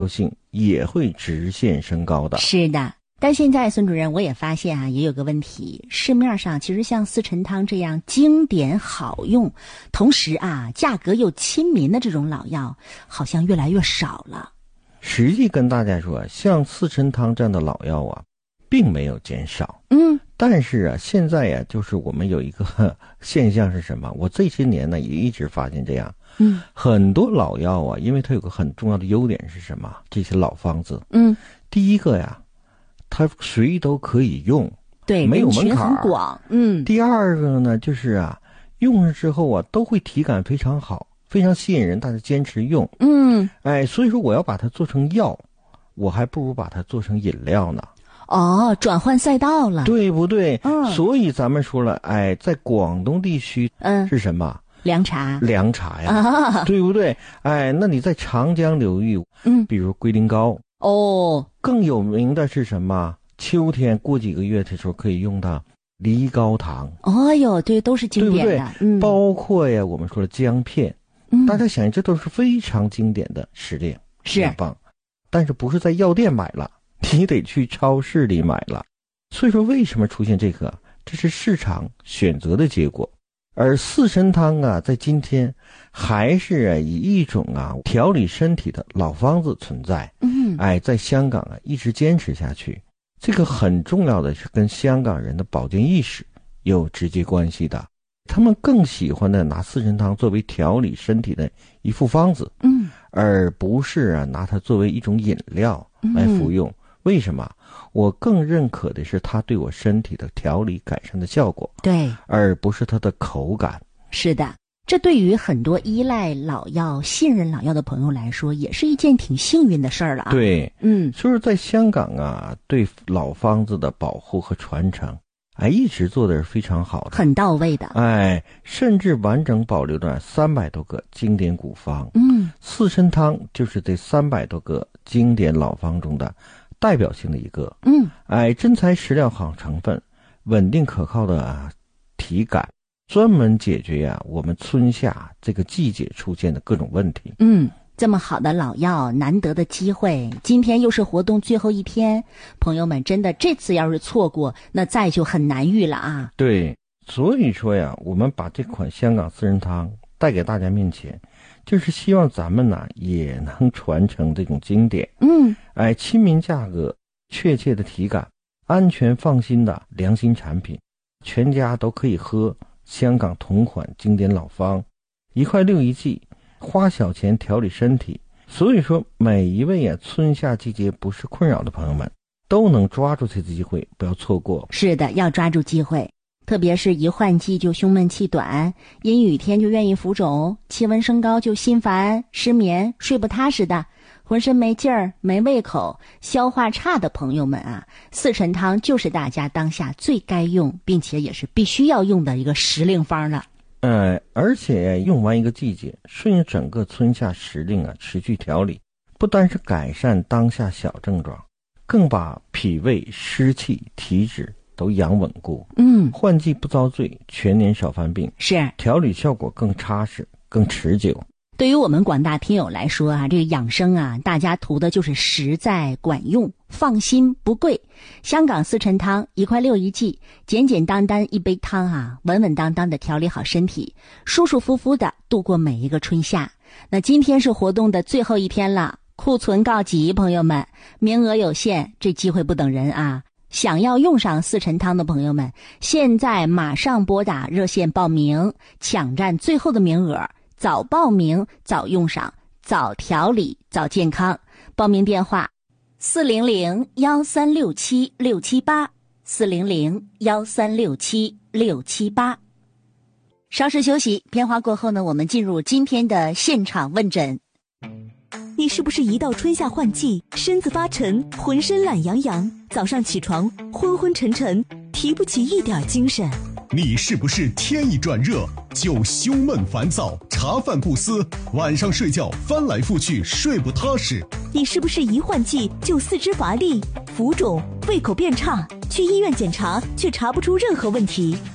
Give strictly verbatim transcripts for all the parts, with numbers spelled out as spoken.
性也会直线升高的。 是的。但现在孙主任我也发现啊，也有个问题，市面上其实像四陈汤这样经典好用，同时啊价格又亲民的这种老药好像越来越少了。 实际跟大家说，像四陈汤这样的老药啊并没有减少。 嗯， 但是啊现在呀、啊、就是我们有一个呵现象是什么，我这些年呢也一直发现这样。 嗯， 很多老药啊，因为它有个很重要的优点是什么，这些老方子， 嗯， 第一个呀它谁都可以用， 对， 没有门槛， 人群很广。嗯， 第二个呢，就是啊，用上之后啊，都会体感非常好，非常吸引人，大家坚持用。 嗯， 哎，所以说我要把它做成药，我还不如把它做成饮料呢。 哦，转换赛道了， 对不对？ 嗯， 所以咱们说了，哎，在广东地区， 嗯， 是什么？ 凉茶， 凉茶呀， 啊， 对不对？哎，那你在长江流域， 嗯， 比如龟苓膏。 哦， 更有名的是什么？秋天过几个月的时候可以用到梨膏糖。 哦哟，对，都是经典的， 对不对？ 嗯， 包括呀，我们说的姜片， 嗯， 大家想，这都是非常经典的时令， 是很棒。但是不是在药店买了，你得去超市里买了。所以说，为什么出现这个？这是市场选择的结果。而四神汤啊，在今天还是啊以一种啊调理身体的老方子存在。 嗯， 哎，在香港啊一直坚持下去，这个很重要的是跟香港人的保健意识有直接关系的。他们更喜欢的拿四神汤作为调理身体的一副方子， 嗯， 而不是啊拿它作为一种饮料来服用。嗯，为什么？我更认可的是它对我身体的调理改善的效果， 对， 而不是它的口感。 是的，这对于很多依赖老药、信任老药的朋友来说，也是一件挺幸运的事儿了啊。 对， 嗯， 就是在香港啊，对老方子的保护和传承，哎，一直做的是非常好的， 很到位的。 哎，甚至完整保留了三百多个经典古方。 嗯， 四神汤就是这三百多个经典老方中的代表性的一个。 嗯， 哎，真材实料好成分，稳定可靠的、啊、体感，专门解决呀、啊、我们春夏这个季节出现的各种问题。 嗯，这么好的老药，难得的机会，今天又是活动最后一天，朋友们真的这次要是错过，那再就很难遇了啊。 对，所以说呀，我们把这款香港四神汤带给大家面前，就是希望咱们呢也能传承这种经典。 嗯， 哎，亲民价格，确切的体感，安全放心的良心产品，全家都可以喝香港同款经典老方，一块六一剂，花小钱调理身体。所以说每一位啊春夏季节不是困扰的朋友们，都能抓住这次机会，不要错过。 是的，要抓住机会，特别是一换季就胸闷气短，阴雨天就愿意浮肿，气温升高就心烦失眠睡不踏实的，浑身没劲儿没胃口消化差的朋友们啊，四神汤就是大家当下最该用并且也是必须要用的一个时令方了。 呃，而且用完一个季节，顺应整个春夏时令啊，持续调理，不单是改善当下小症状，更把脾胃、湿气、体质都养稳固。 嗯， 换季不遭罪，全年少犯病， 是调理效果更扎实、更持久。 对于我们广大听友来说啊，这个养生啊，大家图的就是实在管用，放心不贵。香港四陈汤一块六一剂，简简单单一杯汤啊，稳稳当当的调理好身体，舒舒服服的度过每一个春夏。那今天是活动的最后一天了，库存告急，朋友们，名额有限，这机会不等人啊！想要用上四陈汤的朋友们，现在马上拨打热线报名，抢占最后的名额。早报名早用上，早调理早健康。报名电话四零零幺三六七六七八，四零零幺三六七六七八。稍事休息，片花过后呢，我们进入今天的现场问诊。 你是不是一到春夏换季，身子发沉，浑身懒洋洋，早上起床昏昏沉沉，提不起一点精神？ 你是不是天一转热就胸闷烦躁，茶饭不思，晚上睡觉翻来覆去睡不踏实？ 你是不是一换季就四肢乏力、浮肿、胃口变差，去医院检查却查不出任何问题？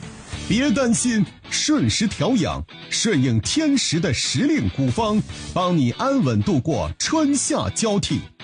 别担心，顺时调养，顺应天时的时令古方，帮你安稳度过春夏交替。